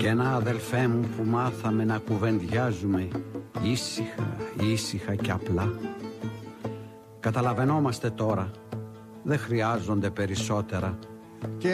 Κι ένα αδελφέ μου που μάθαμε να κουβεντιάζουμε ήσυχα και απλά. Καταλαβαίνόμαστε τώρα, δεν χρειάζονται περισσότερα.